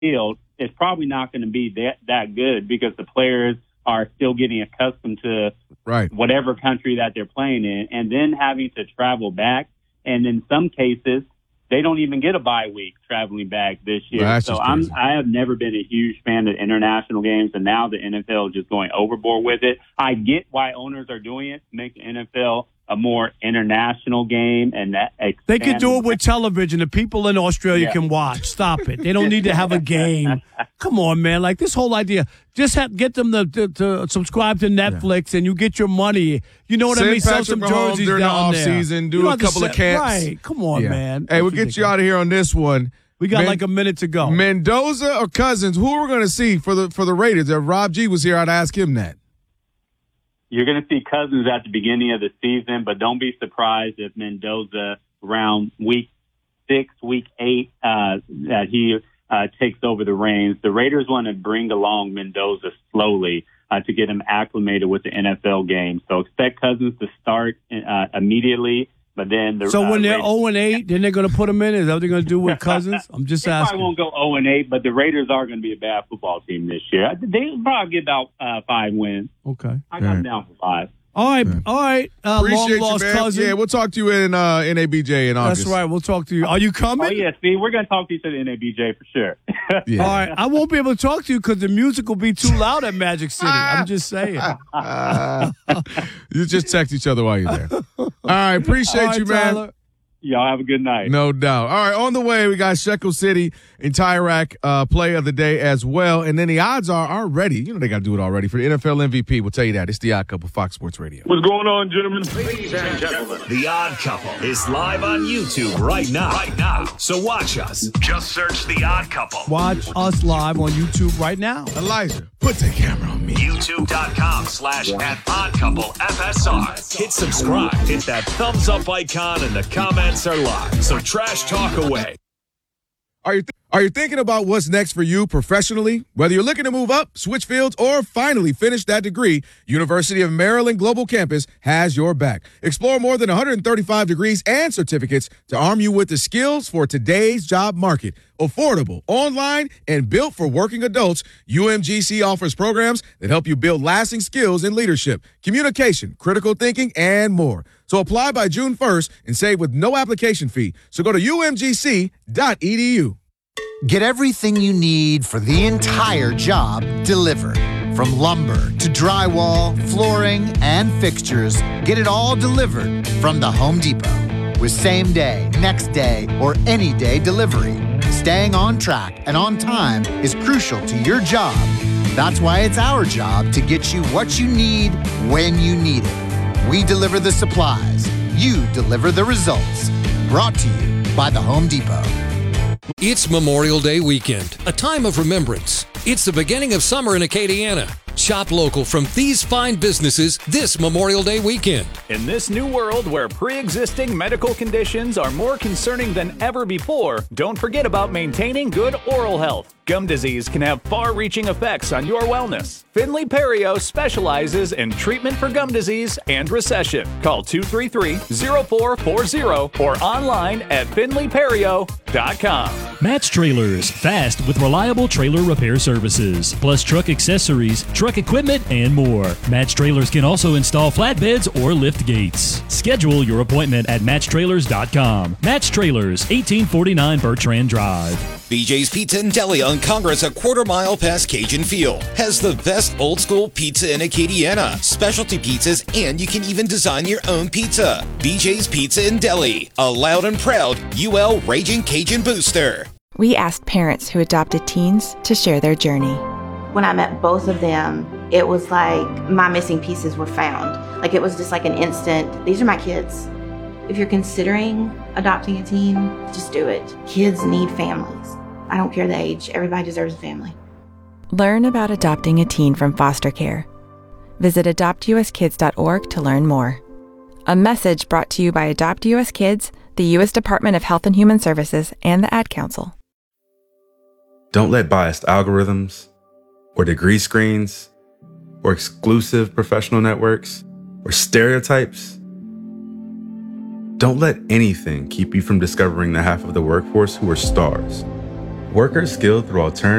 field, it's probably not going to be that good because the players are still getting accustomed to whatever country that they're playing in, and then having to travel back. And in some cases, they don't even get a bye week traveling back this year. Well, so I have never been a huge fan of international games, and now the NFL is just going overboard with it. I get why owners are doing it to make the NFL a more international game, and that they can do it with television. The people in Australia can watch. Stop it. They don't need to have a game. Come on, man. Like this whole idea, just get them to subscribe to Netflix, and you get your money. You know what I mean? Sell some jerseys during down the off season. Do a couple of camps. Right? Come on, man. Hey, we'll get you out of here on this one. We got like a minute to go. Mendoza or Cousins? Who are we going to see for the Raiders? If Rob G was here, I'd ask him that. You're going to see Cousins at the beginning of the season, but don't be surprised if Mendoza around week 6, week 8, that he takes over the reins. The Raiders want to bring along Mendoza slowly to get him acclimated with the NFL game. So expect Cousins to start immediately. But then when they're 0-8, then they're going to put him in? Is that what they're going to do with Cousins? I'm just asking. They probably won't go 0-8, but the Raiders are going to be a bad football team this year. They'll probably get about 5 wins. Okay. I got them down for 5. All right. Appreciate long lost you, man. cousin. Yeah, we'll talk to you in NABJ in August. That's right. We'll talk to you. Are you coming? Oh, yeah, Steve. We're going to talk to each other in NABJ for sure. Yeah. All right. I won't be able to talk to you because the music will be too loud at Magic City. I'm just saying. You just text each other while you're there. All right. Appreciate you, man. Tyler. Y'all have a good night. No doubt. All right, on the way, we got Shekel City and Tyrac play of the day as well. And then the odds are ready. You know they got to do it already for the NFL MVP. We'll tell you that. It's The Odd Couple, Fox Sports Radio. What's going on, gentlemen? Ladies and gentlemen, The Odd Couple is live on YouTube right now. So watch us. Just search The Odd Couple. Watch us live on YouTube right now. Elijah, put the camera on me. YouTube.com/@oddcouplefsr. Hit subscribe. Hit that thumbs up icon, and the comments are live. So trash talk away. Are you thinking about what's next for you professionally? Whether you're looking to move up, switch fields, or finally finish that degree, University of Maryland Global Campus has your back. Explore more than 135 degrees and certificates to arm you with the skills for today's job market. Affordable, online, and built for working adults, UMGC offers programs that help you build lasting skills in leadership, communication, critical thinking, and more. So apply by June 1st and save with no application fee. So go to umgc.edu. Get everything you need for the entire job delivered. From lumber to drywall, flooring, and fixtures, get it all delivered from the Home Depot. With same day, next day, or any day delivery, staying on track and on time is crucial to your job. That's why it's our job to get you what you need when you need it. We deliver the supplies. You deliver the results. Brought to you by the Home Depot. It's Memorial Day weekend, a time of remembrance. It's the beginning of summer in Acadiana. Shop local from these fine businesses this Memorial Day weekend. In this new world where pre-existing medical conditions are more concerning than ever before, don't forget about maintaining good oral health. Gum disease can have far-reaching effects on your wellness. Finley Perio specializes in treatment for gum disease and recession. Call 233-0440 or online at finleyperio.com. Match Trailers, fast with reliable trailer repair services, plus truck accessories, truck equipment, and more. Match Trailers can also install flatbeds or lift gates. Schedule your appointment at matchtrailers.com. Match Trailers, 1849 Bertrand Drive. BJ's Pizza and Deli on Congress, a quarter mile past Cajun Field, has the best old school pizza in Acadiana, specialty pizzas, and you can even design your own pizza. BJ's Pizza and Deli, a loud and proud UL Raging Cajun booster. We asked parents who adopted teens to share their journey. When I met both of them, it was like my missing pieces were found. Like it was just like an instant, these are my kids. If you're considering adopting a teen, just do it. Kids need families. I don't care the age. Everybody deserves a family. Learn about adopting a teen from foster care. Visit adoptuskids.org to learn more. A message brought to you by Adopt US Kids, the U.S. Department of Health and Human Services, and the Ad Council. Don't let biased algorithms, or degree screens, or exclusive professional networks, or stereotypes. Don't let anything keep you from discovering the half of the workforce who are stars. Workers skilled through alternative